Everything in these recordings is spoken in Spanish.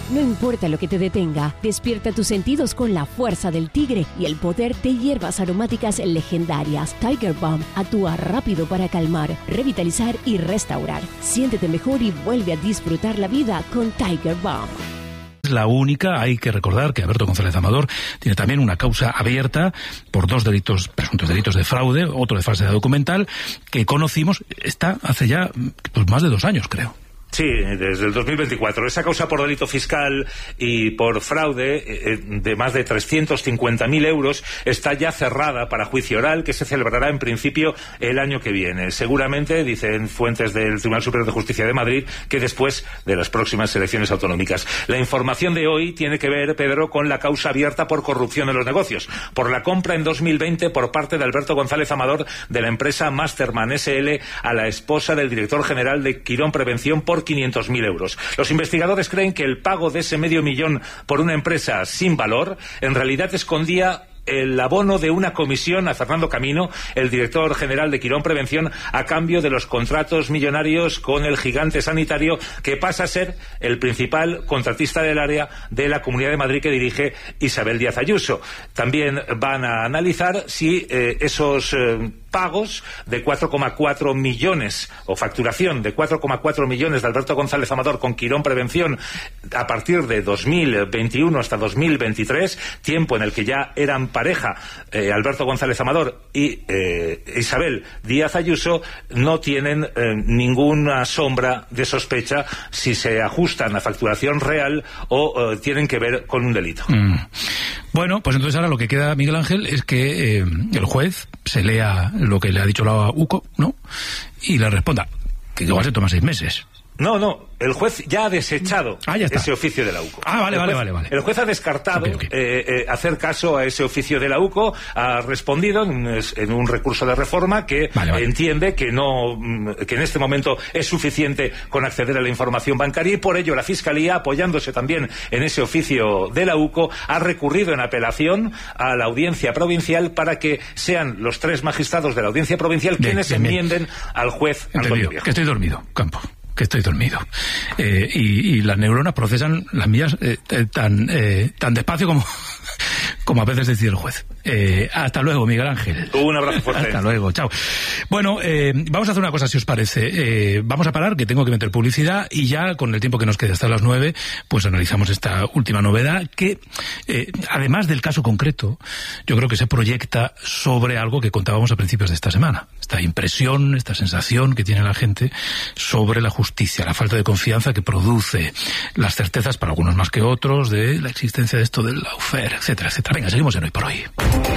No importa lo que te detenga, despierta tus sentidos con la fuerza del tigre y el poder de hierbas aromáticas legendarias. Tiger Balm actúa rápido para calmar, revitalizar y restaurar. Siéntete mejor y vuelve a disfrutar la vida con Tiger Balm. La única, hay que recordar que Alberto González Amador tiene también una causa abierta por 2 presuntos delitos de fraude, otro de falsedad documental, que conocimos, está hace ya más de 2 años, creo. Sí, desde el 2024. Esa causa por delito fiscal y por fraude de más de 350.000 euros está ya cerrada para juicio oral, que se celebrará en principio el año que viene. Seguramente, dicen fuentes del Tribunal Superior de Justicia de Madrid, que después de las próximas elecciones autonómicas. La información de hoy tiene que ver, Pedro, con la causa abierta por corrupción en los negocios, por la compra en 2020 por parte de Alberto González Amador de la empresa Masterman SL a la esposa del director general de Quirón Prevención por 500.000 euros. Los investigadores creen que el pago de ese $500.000 por una empresa sin valor en realidad escondía el abono de una comisión a Fernando Camino, el director general de Quirón Prevención, a cambio de los contratos millonarios con el gigante sanitario que pasa a ser el principal contratista del área de la Comunidad de Madrid que dirige Isabel Díaz Ayuso. También van a analizar si esos pagos de 4,4 millones o facturación de 4,4 millones de Alberto González Amador con Quirón Prevención a partir de 2021 hasta 2023, tiempo en el que ya eran pareja Alberto González Amador y Isabel Díaz Ayuso, no tienen ninguna sombra de sospecha si se ajustan a facturación real o tienen que ver con un delito. Bueno, pues entonces ahora lo que queda, Miguel Ángel, es que el juez se lea lo que le ha dicho la UCO, ¿no? Y le responda, que igual se toma 6 meses. No, el juez ya ha desechado ese oficio de la UCO. Vale. El juez ha descartado hacer caso a ese oficio de la UCO, ha respondido en un recurso de reforma que entiende que en este momento es suficiente con acceder a la información bancaria, y por ello la Fiscalía, apoyándose también en ese oficio de la UCO, ha recurrido en apelación a la Audiencia Provincial para que sean los 3 magistrados de la Audiencia Provincial quienes enmienden al juez Antonio Viejo. Que estoy dormido, Campo. Que estoy dormido. Y las neuronas procesan las mías tan despacio como a veces decide el juez. Hasta luego, Miguel Ángel. Un abrazo fuerte. Hasta luego, chao. Bueno, vamos a hacer una cosa, si os parece. Vamos a parar, que tengo que meter publicidad, y ya con el tiempo que nos queda hasta las 9, pues analizamos esta última novedad que, además del caso concreto, yo creo que se proyecta sobre algo que contábamos a principios de esta semana. Esta impresión, esta sensación que tiene la gente sobre la justicia, la falta de confianza que produce, las certezas, para algunos más que otros, de la existencia de esto del lawfare, etcétera, etcétera. Venga, seguimos en Hoy por Hoy.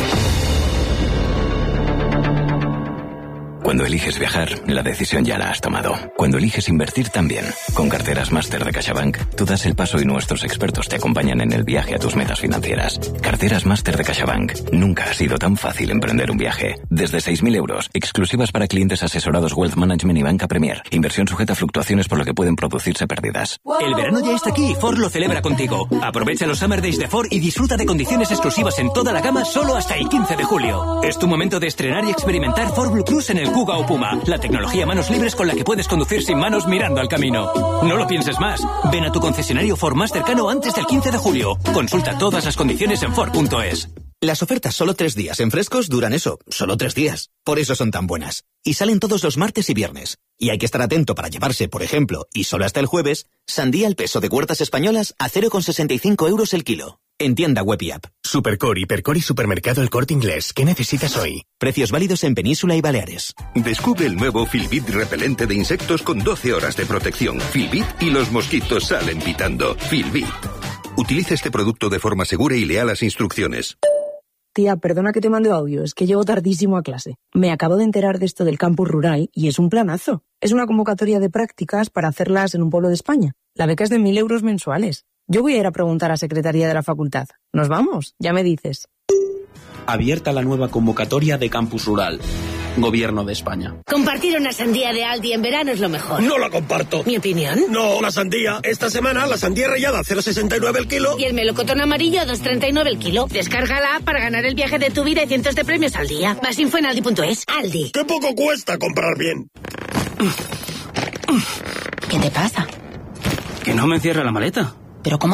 Cuando eliges viajar, la decisión ya la has tomado. Cuando eliges invertir, también. Con Carteras Máster de CaixaBank, tú das el paso y nuestros expertos te acompañan en el viaje a tus metas financieras. Carteras Máster de CaixaBank. Nunca ha sido tan fácil emprender un viaje. Desde 6.000 euros, exclusivas para clientes asesorados Wealth Management y Banca Premier. Inversión sujeta a fluctuaciones, por lo que pueden producirse pérdidas. El verano ya está aquí y Ford lo celebra contigo. Aprovecha los Summer Days de Ford y disfruta de condiciones exclusivas en toda la gama solo hasta el 15 de julio. Es tu momento de estrenar y experimentar Ford Blue Cruise en el Kuga o Puma, la tecnología manos libres con la que puedes conducir sin manos mirando al camino. No lo pienses más. Ven a tu concesionario Ford más cercano antes del 15 de julio. Consulta todas las condiciones en Ford.es. Las ofertas solo 3 días en Frescos duran solo 3 días. Por eso son tan buenas. Y salen todos los martes y viernes. Y hay que estar atento para llevarse, por ejemplo, y solo hasta el jueves, sandía al peso de Huertas Españolas a 0,65 euros el kilo. En tienda web y app. Supercore, Hipercore y Supermercado El Corte Inglés. ¿Qué necesitas hoy? Precios válidos en Península y Baleares. Descubre el nuevo Filbit repelente de insectos con 12 horas de protección. Filbit y los mosquitos salen pitando. Filbit. Utiliza este producto de forma segura y lea las instrucciones. Tía, perdona que te mande audio, es que llego tardísimo a clase. Me acabo de enterar de esto del campus rural y es un planazo. Es una convocatoria de prácticas para hacerlas en un pueblo de España. La beca es de 1.000 euros mensuales. Yo voy a ir a preguntar a Secretaría de la Facultad. ¿Nos vamos? Ya me dices. Abierta la nueva convocatoria de Campus Rural. Gobierno de España. Compartir una sandía de Aldi en verano es lo mejor. No la comparto. ¿Mi opinión? No, la sandía. Esta semana la sandía rallada 0,69 el kilo. Y el melocotón amarillo 2,39 el kilo. Descárgala para ganar el viaje de tu vida y cientos de premios al día. Más info en aldi.es. Aldi. ¡Qué poco cuesta comprar bien! ¿Qué te pasa? Que no me cierra la maleta. ¿Pero cómo?